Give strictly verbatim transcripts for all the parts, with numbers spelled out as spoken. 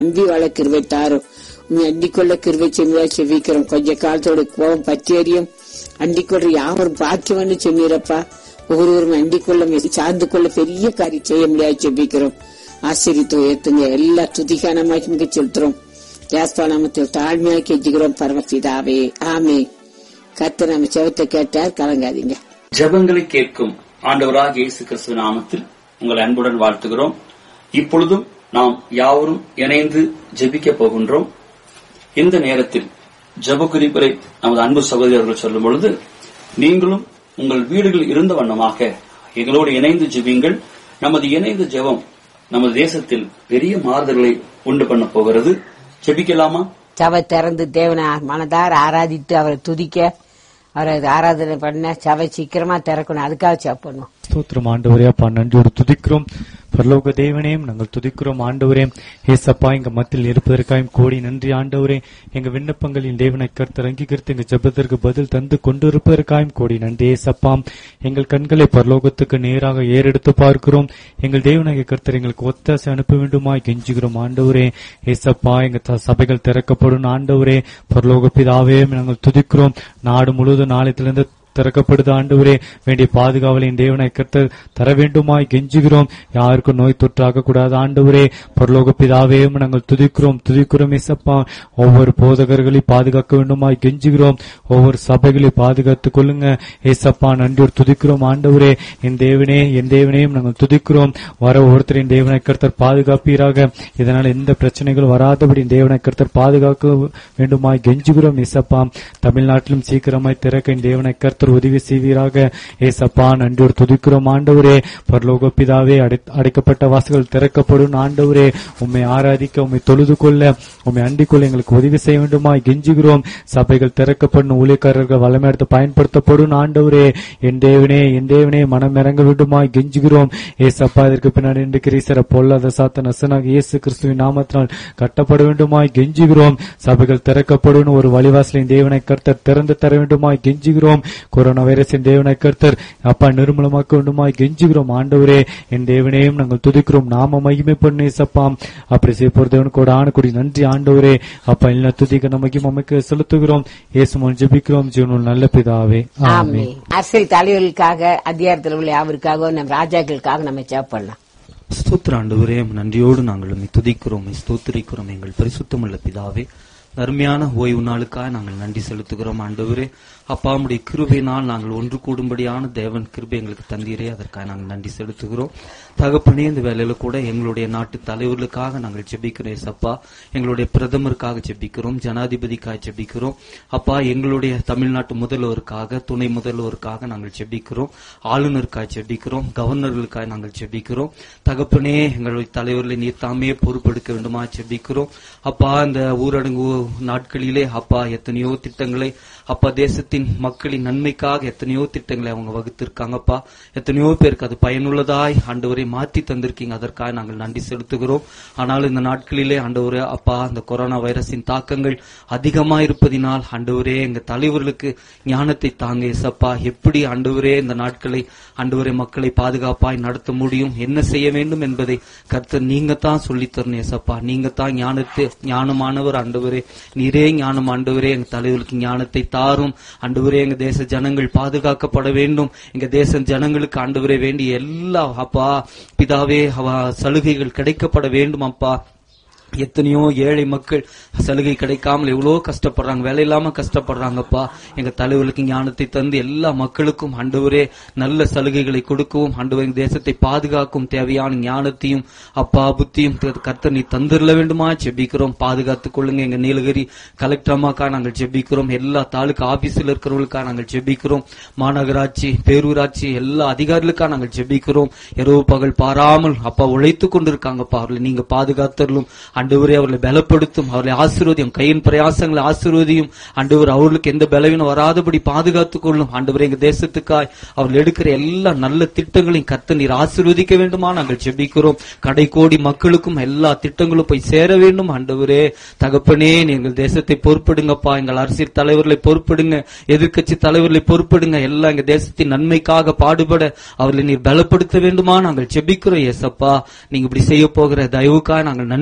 நம்பி வாழ கிருபை தாரும். உண்மை அண்டிக்கொள்ள கிருபை செம்மையா செவிக்கிறோம். கொஞ்ச காலத்தோட கோபம் பற்றியறியும் அண்டிக்கொள்ள யாவரும் பாக்கியம்னு சொன்னீரப்பா. ஒவ்வொருவரும் அண்டிக்கொள்ள சார்ந்து கொள்ள பெரிய காரியம் செய்ய முடியாது செபிக்கிறோம். ஆசிரியத்தை உயர்த்துங்க. எல்லா துதிகானமாக செலுத்துறோம். யாஸ்தானத்தில் தாழ்மையாக கெஞ்சுகிறோம் பரமபிதாவே, ஆமே. கர்த்தர் நம்ம செவத்தை கேட்டார், கலங்காதீங்க. ஜெபங்களை கேட்கும் ஆண்டவராக இயேசு கிறிஸ்து நாமத்தில் உங்களை அன்புடன் வாழ்த்துகிறோம். இப்பொழுதும் நாம் யாவரும் இணைந்து ஜெபிக்க போகின்றோம். இந்த நேரத்தில் ஜெப குறிப்பை நமது அன்பு சகோதரர்கள் சொல்லும் பொழுது, நீங்களும் உங்கள் வீடுகள் இருந்த வண்ணமாக எங்களோடு இணைந்து ஜெபிங்கள். நமது இணைந்த ஜெபம் நமது தேசத்தில் பெரிய மாறுதல்களை உண்டு பண்ண போகிறது. ஜெபிக்கலாமா? சபை திறந்து தேவனை மனதார ஆராதித்து அவரை துதிக்க, அவரை ஆராதனை பண்ண சபை சீக்கிரமா திறக்கணும். அதுக்காக சாப்பிடணும். ஸ்தோத்திரம் ஆண்டவரே, அப்பா நன்றியோடு துதிக்கிறோம். பரலோக தேவனையும் நாங்கள் துதிக்கிறோம் ஆண்டவரே. ஏசப்பா எங்க மத்தியில் இருப்பதற்காயும் கோடி நன்றி ஆண்டவரே. எங்க விண்ணப்பங்களின் தேவனை கர்த்தர் அங்கீகரித்து எங்க ஜெபத்திற்கு பதில் தந்து கொண்டிருப்பதற்காயும் கோடி நன்றி ஏசப்பா. எங்கள் கண்களை பரலோகத்துக்கு நேராக ஏறெடுத்து பார்க்கிறோம். எங்கள் தேவனாகிய கர்த்தர் எங்களுக்கு ஒத்தாசை அனுப்ப வேண்டுமாய் கெஞ்சுகிறோம் ஆண்டவரே. ஏசப்பா எங்க சபைகள் திறக்கப்படும் ஆண்டவரே. பரலோக பிதாவே நாங்கள் துதிக்கிறோம். நாடு முழுவதும் நாளையிலிருந்து திறக்கப்படுது ஆண்டவரே. வேண்டிய பாதுகாவலின் தேவனை கர்த்தர் தர வேண்டுமாய் கெஞ்சுகிறோம். யாருக்கும் நோய் தொற்றாக கூடாது ஆண்டவரே. பரலோக பிதாவே நாங்கள் துதிக்கிறோம் துதிக்கிறோம் ஏசப்பா. ஒவ்வொரு போதகர்களை பாதுகாக்க வேண்டுமாய் கெஞ்சுகிறோம். ஒவ்வொரு சபைகளை பாதுகாத்துக் கொள்ளுங்க ஏசப்பா. நன்றியோடு துதிக்கிறோம் ஆண்டவரே. என் தேவனே என் தேவனையும் நாங்கள் துதிக்கிறோம். வர ஒவ்வொருத்தரின் தேவனை கர்த்தர் பாதுகாப்பீராக. இதனால் எந்த பிரச்சனைகள் வராதபடி தேவனை கர்த்தர் பாதுகாக்க வேண்டுமாய் கெஞ்சுகிறோம் ஏசப்பா. தமிழ்நாட்டிலும் சீக்கிரமாய் திறக்க தேவனை கர்த்தர் உதவி செய்வீராக ஏசப்பா. நன்றியோடு துதிக்கிறோம் ஆண்டவரே. பரலோக பிதாவே, அடைக்கப்பட்ட வாசல்கள் திறக்கப்படும் ஆண்டவரே. உம்மை ஆராதிக்க, உம்மை தொழுது கொள்ள, உம்மை அண்டிக் கொள்ள எங்களுக்கு உதவி செய்ய வேண்டுமாய் கெஞ்சுகிறோம். சபைகள் திறக்கப்படும், ஊழியக்காரர்கள் வல்லமை எடுத்து பயன்படுத்தப்படும் ஆண்டவரே. என் தேவனே என் தேவனே மனம் இறங்க வேண்டுமாய் கெஞ்சுகிறோம் ஏசப்பா. இதற்கு பின்னாடி இன்று கிரீசர பொல்லாத சாத்த நசனாக இயேசு கிறிஸ்துவின் நாமத்தினால் கட்டப்பட வேண்டுமாய் கெஞ்சுகிறோம். சபைகள் திறக்கப்படும், ஒரு வழிவாசலின் தேவனை கர்த்தர் திறந்து தர வேண்டுமாய் கெஞ்சுகிறோம். கொரோனா வைரஸின் தேவனை கர்த்தர் அப்பா நிர்மூலமாக்க வேண்டுமாய் கெஞ்சுகிறோம் ஆண்டவரே. என் தேவனையும் நாங்கள் துதிக்கிறோம். நாம மகிமை பண்ணு ஏசப்பா. அப்படி செய்ய போற தேவனுக்கு ஆணக்கூடி நன்றி ஆண்டவரே. அப்பா எல்லா துதிக்க நமக்கு அமைக்க செலுத்துகிறோம். இயேசுவின் ஜெபிக்கிறோம் ஜீவனுள்ள நல்ல பிதாவே, ஆமென். அரசியல் தலைவர்களுக்காக, அதிகாரத்தில் உள்ள அவருக்காக, நம் ராஜாக்களுக்காக நம்ம ஜெபிக்கலாம். ஸ்தோத்திர ஆண்டவரே, நன்றியோடு நாங்கள் துதிக்கிறோம், ஸ்தோத்திரிக்கிறோம். எங்கள் பரிசுத்தமுள்ள பிதாவே, அருமையான ஓய்வு நாளுக்காக நாங்கள் நன்றி செலுத்துகிறோம் ஆண்டவரே. அப்பா உம்முடைய கிருபையினால் நாங்கள் ஒன்று கூடும்படியான தேவன் கிருபை எங்களுக்கு தந்தீரே, அதற்காக நாங்கள் நன்றி செலுத்துகிறோம். தகப்பனே, இந்த வேலையில கூட எங்களுடைய நாட்டு தலைவர்களுக்காக நாங்கள் ஜெபிக்கிறோம் ஏசப்பா. எங்களுடைய பிரதமருக்காக ஜெபிக்கிறோம், ஜனாதிபதிக்காக ஜெபிக்கிறோம் அப்பா. எங்களுடைய தமிழ்நாட்டு முதல்வருக்காக, துணை முதல்வருக்காக நாங்கள் ஜெபிக்கிறோம். ஆளுநருக்காக ஜெபிக்கிறோம், கவர்னர்களுக்காக நாங்கள் ஜெபிக்கிறோம். தகப்பனே, எங்களுடைய தலைவர்களை நீர் தாமே பொறுப்பெடுக்க வேண்டுமா ஜெபிக்கிறோம் அப்பா. இந்த ஊரடங்கு நாட்களிலே அப்பா எத்தனையோ திட்டங்களை அப்பா தேசத்தின் மக்களின் நன்மைக்காக எத்தனையோ திட்டங்களை அவங்க வகுத்திருக்காங்கப்பா. எத்தனையோ பேருக்கு அது பயனுள்ளதாய் ஆண்டவரை மாற்றி தந்திருக்கீங்க, அதற்காக நாங்கள் நன்றி செலுத்துகிறோம். ஆனால் இந்த நாட்களிலே ஆண்டவரே அப்பா, இந்த கொரோனா வைரஸின் தாக்கங்கள் அதிகமா இருப்பதினால் ஆண்டவரே எங்க தலைவர்களுக்கு ஞானத்தை தாங்க ஏசப்பா. எப்படி ஆண்டவரே இந்த நாட்களை ஆண்டவரே மக்களை பாதுகாப்பாய் நடத்த முடியும், என்ன செய்ய வேண்டும் என்பதை கர்த்தர் நீங்க தான் சொல்லித்தரணும் ஏசப்பா. நீங்க தான் ஞானத்தை ஞானமானவர் ஆண்டவரே. நீரே ஞானம் ஆண்டவரே. எங்க தலைவர்களுக்கு ஞானத்தை தாரும் ஆண்டவரே. எங்க தேச ஜனங்கள் பாதுகாக்கப்பட வேண்டும். எங்க தேச ஜனங்களுக்கு ஆண்டவரே வேண்டிய எல்லா அப்பா பிதாவே சலுகைகள் கிடைக்கப்பட வேண்டும் அப்பா. எத்தனையோ ஏழை மக்கள் சலுகை கிடைக்காமல் எவ்வளோ கஷ்டப்படுறாங்க, வேலை இல்லாம கஷ்டப்படுறாங்கப்பா. எங்க தலைவர்களுக்கு ஞானத்தை தந்து எல்லா மக்களுக்கும் ஆண்டவரே நல்ல சலுகைகளை கொடுக்கவும் ஆண்டவரே தேசத்தை பாதுகாக்கும் தேவையான ஞானத்தையும் அப்பா புத்தியும் கர்த்தர் நீ தந்துள்ள வேண்டுமா ஜெபிக்கிறோம். பாதுகாத்துக் கொள்ளுங்க. எங்க நீலகிரி கலெக்டர் அம்மாக்கா நாங்கள் ஜெபிக்கிறோம். எல்லா தாலுகா ஆபீஸில் இருக்கிறவர்களுக்காக நாங்கள் ஜெபிக்கிறோம். மாநகராட்சி, பேரூராட்சி எல்லா அதிகாரிகளுக்காக நாங்கள் ஜெபிக்கிறோம். இரவு பகல் பாராமல் அப்பா உழைத்துக் கொண்டிருக்காங்கப்பா. அவர்களை நீங்க பாதுகாத்தலும் ஆண்டவரே. அவர்களை பலப்படுத்தும், அவர்களை ஆசீர்வதியும், கையின் பிரயாசங்களை ஆசீர்வதியும் ஆண்டவர். அவர்களுக்கு எந்த பலவீனம் வராதபடி பாதுகாத்துக் கொள்ளும் ஆண்டவரே. எங்க தேசத்துக்காய் அவர்கள் எடுக்கிற எல்லா நல்ல திட்டங்களையும் கர்த்தர் நீர் ஆசீர்வதிக்க வேண்டுமா நாங்கள் ஜெபிக்கிறோம். கடை கோடி மக்களுக்கும் எல்லா திட்டங்களும் போய் சேர வேண்டும் ஆண்டவரே. தகப்பனே, எங்கள் தேசத்தை பொறுப்படுங்கப்பா. எங்கள் அரசியல் தலைவர்களை பொறுப்படுங்க, எதிர்க்கட்சி தலைவர்களை பொறுப்படுங்க. எல்லாம் எங்க தேசத்தின் நன்மைக்காக பாடுபட அவர்களை நீர் பலப்படுத்த வேண்டுமா நாங்கள் ஜெபிக்கிறோம் ஏசப்பா. நீங்க இப்படி செய்ய போகிற தயவுக்காக நாங்கள் நன்றி செலுத்துகிறோம்.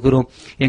செலுத்துகிறோம்.